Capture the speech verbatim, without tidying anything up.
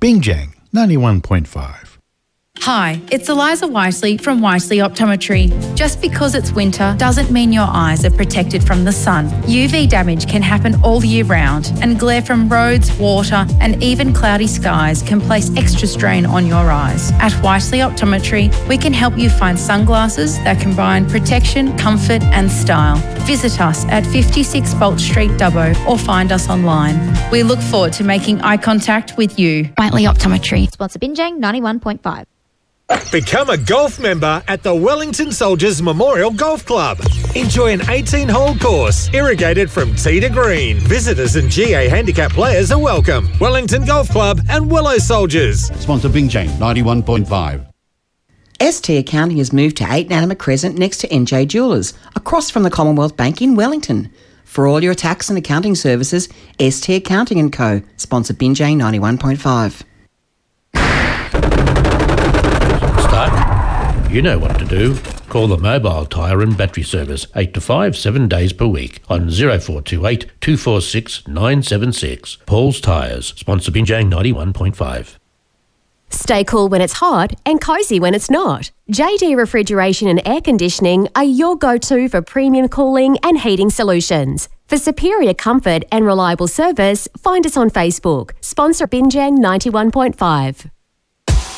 Bingjang ninety-one point five. Hi, it's Eliza Wisely from Wisely Optometry. Just because it's winter doesn't mean your eyes are protected from the sun. U V damage can happen all year round, and glare from roads, water and even cloudy skies can place extra strain on your eyes. At Wisely Optometry, we can help you find sunglasses that combine protection, comfort and style. Visit us at fifty-six Bolt Street, Dubbo, or find us online. We look forward to making eye contact with you. Wisely Optometry. Sponsor Binjang ninety-one point five. Become a golf member at the Wellington Soldiers Memorial Golf Club. Enjoy an eighteen-hole course, irrigated from tee to green. Visitors and G A handicap players are welcome. Wellington Golf Club and Willow Soldiers. Sponsor Bingjang ninety-one point five. S T Accounting has moved to eight Nanama Crescent next to N J Jewellers, across from the Commonwealth Bank in Wellington. For all your tax and accounting services, S T Accounting and Co. Sponsor Binjang ninety-one point five. You know what to do. Call the mobile tyre and battery service eight to five, seven days per week on oh four two eight, two four six, nine seven six. Paul's Tyres, sponsor Binjang ninety-one point five. Stay cool when it's hot and cosy when it's not. J D Refrigeration and Air Conditioning are your go-to for premium cooling and heating solutions. For superior comfort and reliable service, find us on Facebook. Sponsor Binjang ninety-one point five.